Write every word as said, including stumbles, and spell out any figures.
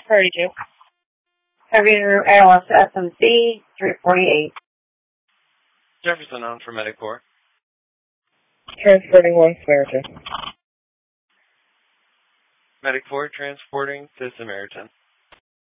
thirty-two. Heavier A L S S M C, three forty-eight. Jefferson on for Medicor. Transporting one Samaritan. Medicor transporting to Samaritan.